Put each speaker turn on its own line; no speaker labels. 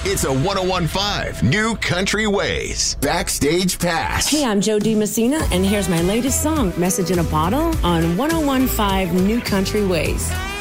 It's a 101.5 New Country Ways Backstage Pass.
Hey, I'm Joe D. Messina, and here's my latest song, Message in a Bottle, on 101.5 New Country Ways.